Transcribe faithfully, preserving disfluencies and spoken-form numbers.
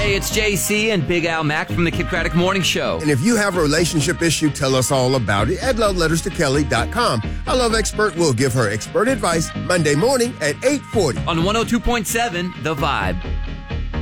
Hey, it's J C and Big Al Mack from the Kid Craddock Morning Show. And if you have a relationship issue, tell us all about it at love letters to kelly dot com. Our love expert will give her expert advice Monday morning at eight forty. On one oh two point seven, The Vibe.